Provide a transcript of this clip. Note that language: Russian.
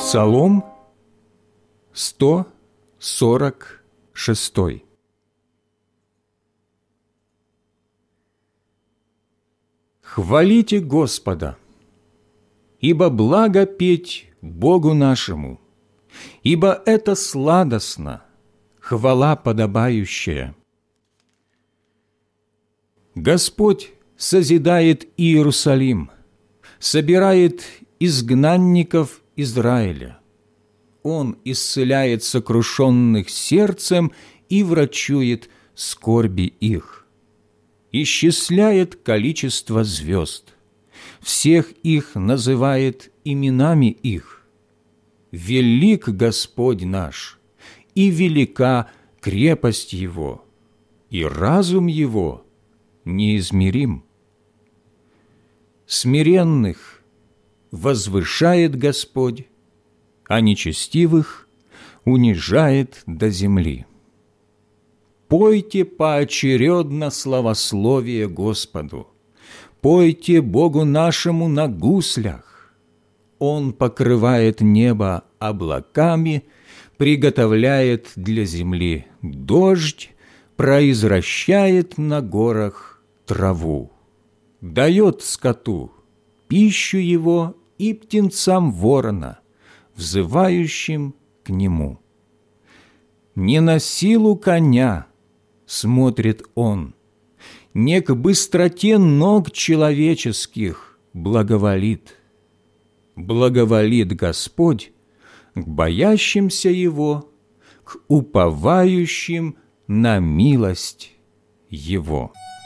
Псалом 146. Хвалите Господа, ибо благо петь Богу нашему, ибо это сладостно, хвала подобающая. Господь созидает Иерусалим, собирает изгнанников Израиля. Он исцеляет сокрушенных сердцем и врачует скорби их. Исчисляет количество звезд, всех их называет именами их. Велик Господь наш, и велика крепость Его, и разум Его неизмерим. Смиренных возвышает Господь, а нечестивых унижает до земли. Пойте поочередно славословие Господу, пойте Богу нашему на гуслях. Он покрывает небо облаками, приготовляет для земли дождь, произвращает на горах траву, дает скоту пищу его и птенцам ворона, взывающим к нему. Не на силу коня смотрит он, не к быстроте ног человеческих благоволит. Благоволит Господь к боящимся Его, к уповающим на милость Его.